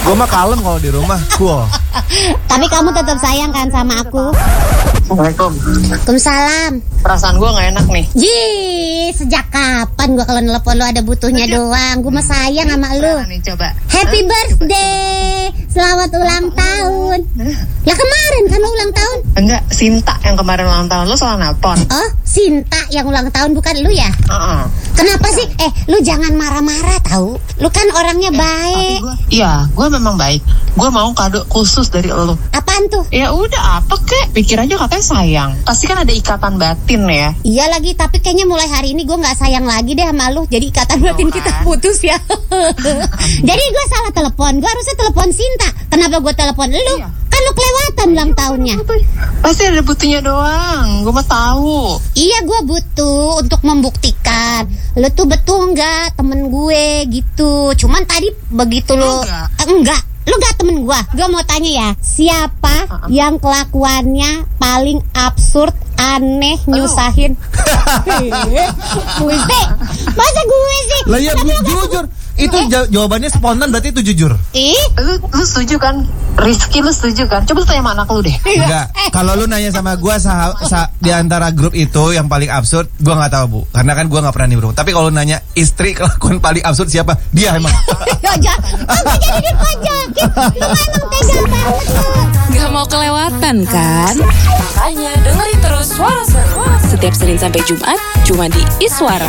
Gue mah kalem kalau di rumah, cool. Tapi kamu tetap sayang kan sama aku? Assalamualaikum. Waalaikumsalam. Perasaan gue gak enak nih. Jih, sejak kapan gua kalau nelpon lu ada butuhnya doang? Gua mah sayang sama lu. Nih, coba. Happy birthday, selamat ulang tahun. Ya kemarin kan lu ulang tahun? Enggak, Sinta yang kemarin ulang tahun. Lo salah nelpon. Oh, Sinta yang ulang tahun bukan lu ya? Kenapa sih? Lu jangan marah-marah tahu. Lu kan orangnya baik. Gue memang baik. Gue mau kado khusus dari lo. Apaan tuh? Ya udah, apa kek? Pikir aja katanya sayang. Pasti kan ada ikatan batin ya. Iya lagi, tapi kayaknya mulai hari ini gue nggak sayang lagi deh sama lu. Jadi ikatan batin kita putus ya. Jadi gue salah telepon. Gue harusnya telepon Sinta. Kenapa gue telepon lu? Iya. Kan lu kelewatan ulang tahunnya. Pasti ada butuhnya doang. Gue mah tahu. Iya, gue butuh untuk membuktikan lu tuh betul nggak temen gue gitu. Cuman tadi begitu lu enggak. Lu gak temen gue mau tanya ya, siapa yang kelakuannya paling absurd, aneh, nyusahin? Gue sih, masa gue sih? Lah ya jujur. Itu jawabannya spontan, berarti itu jujur. Lu setuju kan? Rizky, lu setuju kan? Coba lu tanya sama anak lu deh. Enggak. Kalau lu nanya sama gue di antara grup itu yang paling absurd, gue nggak tahu bu. Karena kan gue nggak pernah nimbrung. Tapi kalau nanya istri kelakuan paling absurd siapa? Dia emang. Kamu jadi dipajakin. Lu emang tega banget lu. Gak mau kelewatan kan? Makanya dengerin terus Suara Seru setiap Senin sampai Jumat cuma di Iswara.